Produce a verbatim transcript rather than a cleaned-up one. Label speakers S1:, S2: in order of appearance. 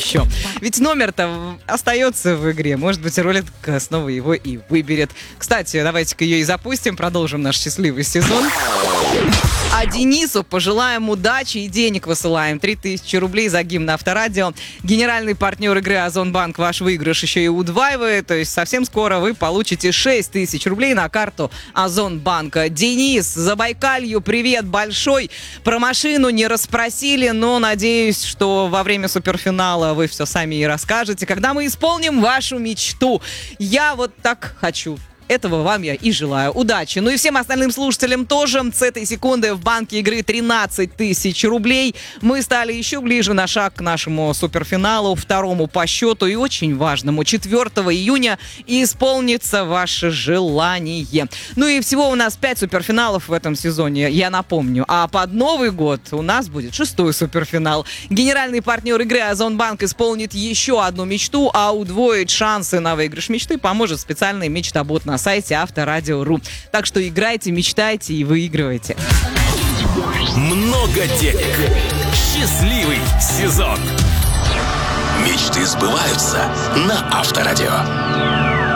S1: еще. Ведь номер-то остается в игре. Может быть, рулетка снова его и выберет. Кстати, давайте-ка ее и запустим. Продолжим наш счастливый сезон. А Денису пожелаем удачи и денег высылаем. три тысячи рублей за гимн Авторадио. Генеральный партнер игры Озонбанк ваш выигрыш еще и удваивает. То есть совсем скоро вы получите шесть тысяч рублей на карту Озонбанка. Денис, Забайкалью привет большой. Про машину не расспросили, но надеюсь, что во время суперфинала вы все сами и расскажете, когда мы исполним вашу мечту. Я вот так хочу. Этого вам я и желаю. Удачи. Ну и всем остальным слушателям тоже. С этой секунды в банке игры тринадцать тысяч рублей. Мы стали еще ближе на шаг к нашему суперфиналу, второму по счету и очень важному. четвёртого июня исполнится ваше желание. Ну и всего у нас пять суперфиналов в этом сезоне, я напомню. А под Новый год у нас будет шестой суперфинал. Генеральный партнер игры Озонбанк исполнит еще одну мечту, а удвоить шансы на выигрыш мечты поможет специальный мечтобот на сайте Авторадио точка ру. Так что играйте, мечтайте и выигрывайте.
S2: Много денег. Счастливый сезон. Мечты сбываются на Авторадио.